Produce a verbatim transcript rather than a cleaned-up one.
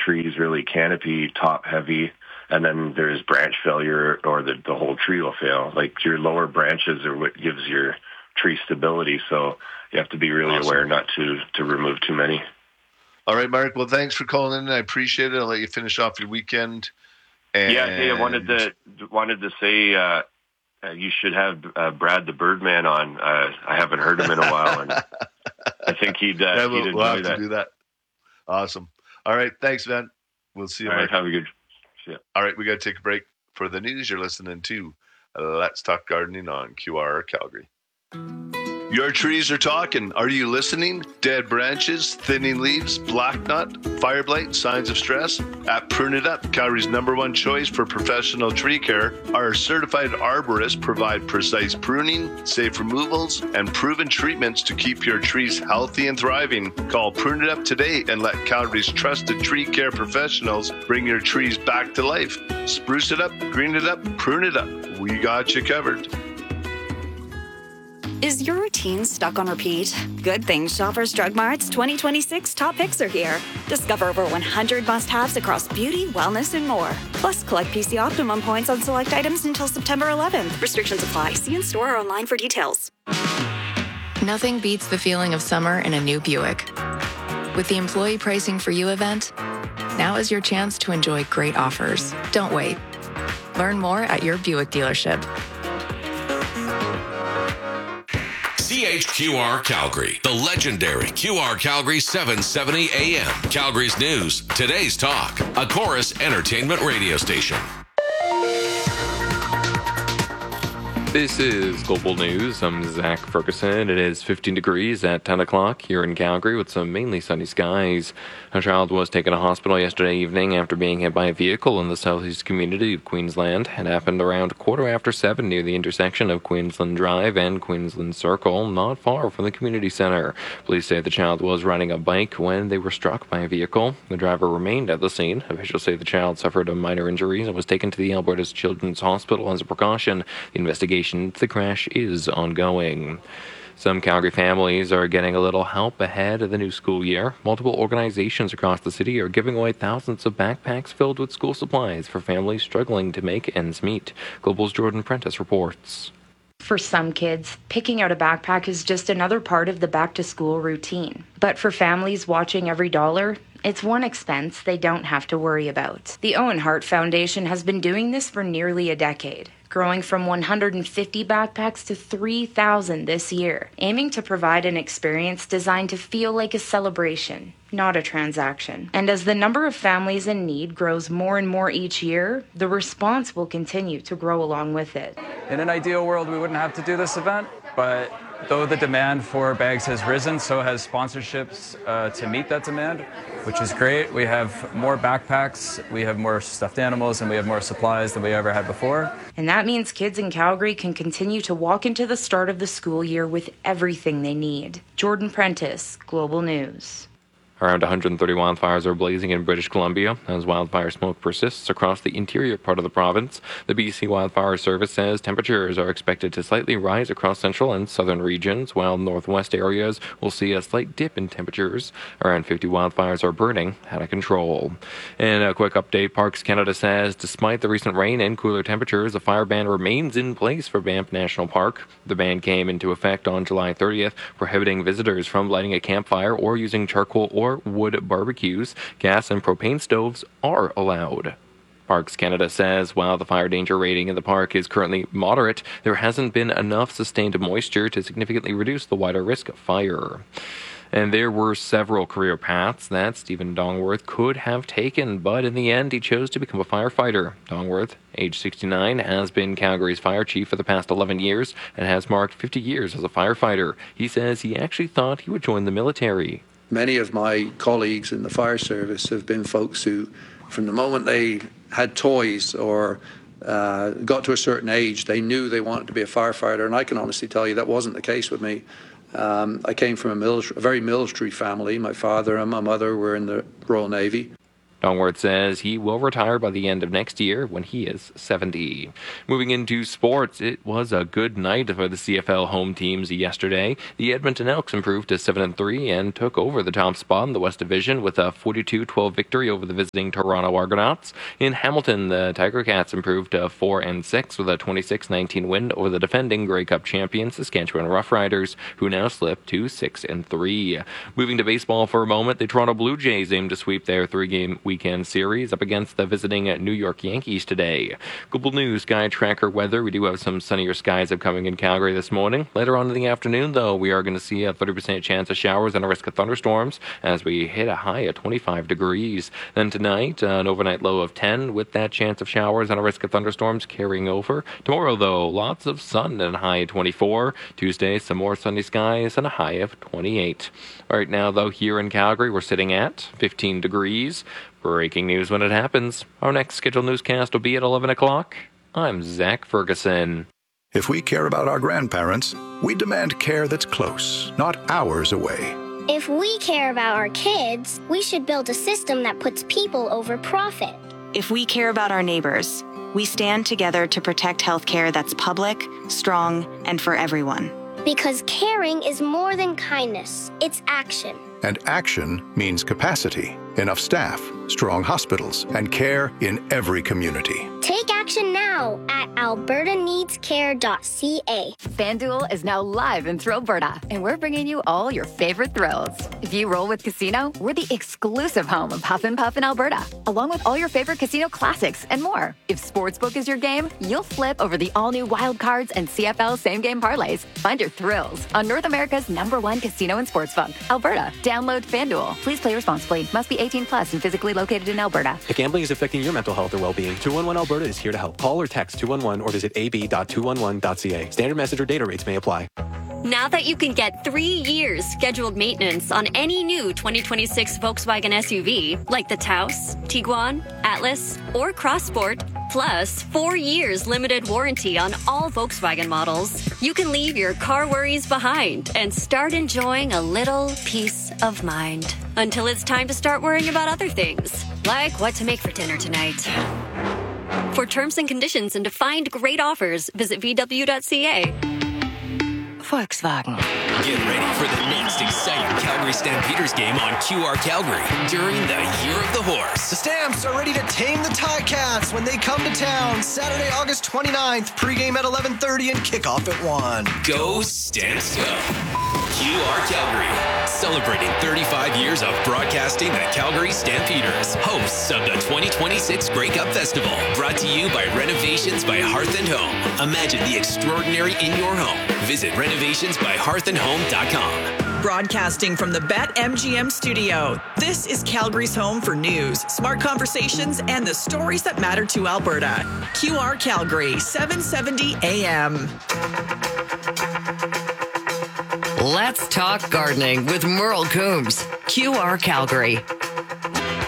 trees really canopy top heavy, and then there's branch failure, or the, the whole tree will fail. Like your lower branches are what gives your tree stability, so you have to be really awesome. aware not to, to remove too many. All right, Mark. Well, thanks for calling in. I appreciate it. I'll let you finish off your weekend. And... Yeah, hey, I wanted to wanted to say uh, uh, you should have uh, Brad the Birdman on. Uh, I haven't heard him in a while, and I think he'd, uh, yeah, we'll, he'd enjoy we'll have that. to do that. Awesome. All right, thanks, Van. We'll see you. All Mark. right, have a good. Yeah. All right, we got to take a break for the news. You're listening to Let's Talk Gardening on Q R R Calgary. Your trees are talking. Are you listening? Dead branches, thinning leaves, black knot, fire blight, signs of stress? At Prune It Up, Calgary's number one choice for professional tree care, our certified arborists provide precise pruning, safe removals, and proven treatments to keep your trees healthy and thriving. Call Prune It Up today and let Calgary's trusted tree care professionals bring your trees back to life. Spruce it up, green it up, prune it up. We got you covered. Is your routine stuck on repeat? Good thing Shoppers Drug Mart's twenty twenty-six top picks are here. Discover over one hundred must-haves across beauty, wellness, and more. Plus, collect P C Optimum points on select items until September eleventh. Restrictions apply. See in store or online for details. Nothing beats the feeling of summer in a new Buick. With the Employee Pricing for You event, now is your chance to enjoy great offers. Don't wait. Learn more at your Buick dealership. C H Q R Calgary, the legendary Q R Calgary seven seventy A M. Calgary's news, today's talk, a Chorus Entertainment radio station. This is Global News. I'm Zach Ferguson. It is fifteen degrees at ten o'clock here in Calgary with some mainly sunny skies. A child was taken to hospital yesterday evening after being hit by a vehicle in the southeast community of Queensland. It happened around quarter after seven near the intersection of Queensland Drive and Queensland Circle, not far from the community centre. Police say the child was riding a bike when they were struck by a vehicle. The driver remained at the scene. Officials say the child suffered a minor injuries and was taken to the Alberta's Children's Hospital as a precaution. The investigation into the crash is ongoing. Some Calgary families are getting a little help ahead of the new school year. Multiple organizations across the city are giving away thousands of backpacks filled with school supplies for families struggling to make ends meet. Global's Jordan Prentice reports. For some kids, picking out a backpack is just another part of the back-to-school routine. But for families watching every dollar, it's one expense they don't have to worry about. The Owen Hart Foundation has been doing this for nearly a decade, growing from one hundred fifty backpacks to three thousand this year, aiming to provide an experience designed to feel like a celebration, not a transaction. And as the number of families in need grows more and more each year, the response will continue to grow along with it. In an ideal world, we wouldn't have to do this event, but though the demand for bags has risen, so has sponsorships uh, to meet that demand, which is great. We have more backpacks, we have more stuffed animals, and we have more supplies than we ever had before. And that means kids in Calgary can continue to walk into the start of the school year with everything they need. Jordan Prentice, Global News. Around one hundred thirty wildfires are blazing in British Columbia as wildfire smoke persists across the interior part of the province. The B C Wildfire Service says temperatures are expected to slightly rise across central and southern regions, while northwest areas will see a slight dip in temperatures. Around fifty wildfires are burning out of control. In a quick update, Parks Canada says despite the recent rain and cooler temperatures, a fire ban remains in place for Banff National Park. The ban came into effect on July thirtieth, prohibiting visitors from lighting a campfire or using charcoal or wood barbecues. Gas and propane stoves are allowed. Parks Canada says while the fire danger rating in the park is currently moderate, there hasn't been enough sustained moisture to significantly reduce the wider risk of fire. And there were several career paths that Stephen Dongworth could have taken, but in the end he chose to become a firefighter. Dongworth, age sixty-nine, has been Calgary's fire chief for the past eleven years and has marked fifty years as a firefighter. He says he actually thought he would join the military. Many of my colleagues in the fire service have been folks who, from the moment they had toys or uh, got to a certain age, they knew they wanted to be a firefighter. And I can honestly tell you that wasn't the case with me. Um, I came from a, military, a very military family. My father and my mother were in the Royal Navy. Dongworth says he will retire by the end of next year when he is seventy. Moving into sports, it was a good night for the C F L home teams yesterday. The Edmonton Elks improved to seven and three and took over the top spot in the West Division with a forty-two twelve victory over the visiting Toronto Argonauts. In Hamilton, the Tiger Cats improved to four and six with a twenty-six nineteen win over the defending Grey Cup champion Saskatchewan Roughriders, who now slip to six and three. Moving to baseball for a moment, the Toronto Blue Jays aim to sweep their three-game weekend series up against the visiting New York Yankees today. Global News Sky Tracker weather. We do have some sunnier skies upcoming in Calgary this morning. Later on in the afternoon, though, we are going to see a thirty percent chance of showers and a risk of thunderstorms as we hit a high of twenty-five degrees. Then tonight, uh, an overnight low of ten with that chance of showers and a risk of thunderstorms carrying over. Tomorrow, though, lots of sun and a high of twenty-four. Tuesday, some more sunny skies and a high of twenty-eight. Right now, though, here in Calgary, we're sitting at fifteen degrees. Breaking news when it happens. Our next scheduled newscast will be at eleven o'clock. I'm Zach Ferguson. If we care about our grandparents, we demand care that's close, not hours away. If we care about our kids, we should build a system that puts people over profit. If we care about our neighbors, we stand together to protect healthcare that's public, strong, and for everyone. Because caring is more than kindness, it's action. And action means capacity, enough staff, strong hospitals, and care in every community. Take action now at alberta needs care dot c a. FanDuel is now live in Thrillberta, and we're bringing you all your favorite thrills. If you roll with Casino, we're the exclusive home of Huff and Puff in Alberta, along with all your favorite casino classics and more. If Sportsbook is your game, you'll flip over the all-new Wild Cards and C F L same-game parlays. Find your thrills on North America's number one casino and sportsbook, Alberta. Download FanDuel. Please play responsibly. Must be eighteen plus and physically located in Alberta. If gambling is affecting your mental health or well-being, two one one Alberta is here to help. Call or text two one one or visit a b dot two one one dot c a. Standard message or data rates may apply. Now that you can get three years scheduled maintenance on any new twenty twenty-six Volkswagen S U V, like the Taos, Tiguan, Atlas, or Crossport, plus four years limited warranty on all Volkswagen models, you can leave your car worries behind and start enjoying a little peace of mind. Until it's time to start worrying about other things, like what to make for dinner tonight. For terms and conditions and to find great offers, visit v w dot c a. Volkswagen. Get ready for the next exciting Calgary Stampeders game on Q R Calgary during the Year of the Horse. The Stamps are ready to tame the Ticats when they come to town Saturday, August twenty-ninth. Pregame at eleven thirty and kickoff at one. Go Stamps go. Q R Calgary, celebrating thirty-five years of broadcasting the Calgary Stampeders, hosts of the twenty twenty-six Grey Cup Festival, brought to you by Renovations by Hearth and Home. Imagine the extraordinary in your home. Visit renovations by hearth and home dot com. Broadcasting from the BetMGM studio, this is Calgary's home for news, smart conversations, and the stories that matter to Alberta. Q R Calgary, seven seventy A M. Let's talk gardening with Merle Coombs. Q R Calgary.